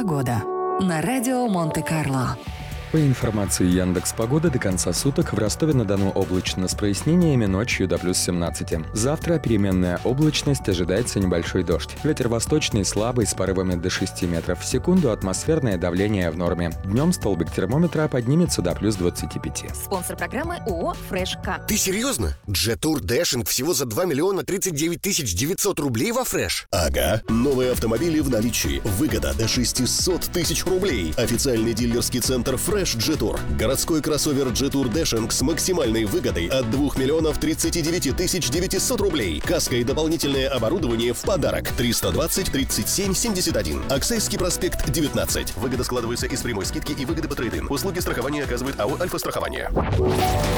Погода на радио Монте-Карло. По информации Яндекс.Погоды, до конца суток в Ростове-на-Дону облачно с прояснениями, ночью до плюс 17. Завтра переменная облачность, ожидается небольшой дождь. Ветер восточный слабый с порывами до 6 метров в секунду, атмосферное давление в норме. Днем столбик термометра поднимется до плюс 25. Спонсор программы ООО «Фреш К». Ты серьезно? Джетур Дэшинг всего за 2 миллиона 39 тысяч 900 рублей во Фреш? Ага. Новые автомобили в наличии. Выгода до 600 тысяч рублей. Официальный дилерский центр «Фреш Джетур». Городской кроссовер Джетур Дэшинг с максимальной выгодой от 2 миллионов 39 тысяч 900 рублей. Каска и дополнительное оборудование в подарок. 320 37 71. Аксайский проспект 19. Выгода складывается из прямой скидки и выгоды по трейд-ин. Услуги страхования оказывает АО «Альфа-страхование».